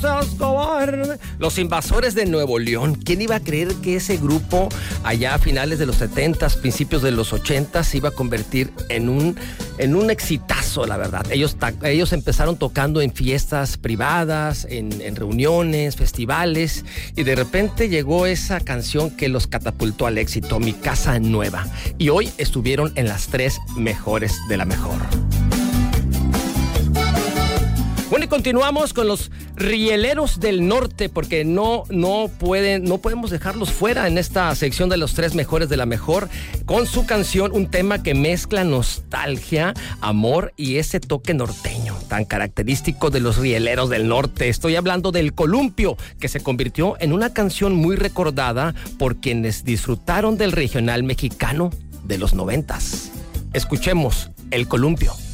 Escobar. Los Invasores de Nuevo León. ¿Quién iba a creer que ese grupo allá a finales de los 70s, principios de los 80s se iba a convertir en un exitazo, la verdad? Ellos empezaron tocando en fiestas privadas, en reuniones, festivales, y de repente llegó esa canción que los catapultó al éxito, Mi Casa Nueva. Y hoy estuvieron en las 3 mejores de la mejor. Bueno, y continuamos con los Rieleros del Norte, porque no podemos dejarlos fuera en esta sección de los 3 mejores de la mejor, con su canción, un tema que mezcla nostalgia, amor y ese toque norteño tan característico de los Rieleros del Norte. Estoy hablando del Columpio, que se convirtió en una canción muy recordada por quienes disfrutaron del regional mexicano de los 90s. Escuchemos El Columpio.